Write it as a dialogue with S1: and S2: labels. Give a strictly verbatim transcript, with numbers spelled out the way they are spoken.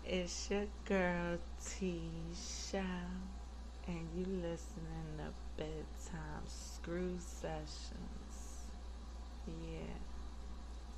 S1: It's your girl Tisha, and you listening to Bedtime Screw Sessions. Yeah.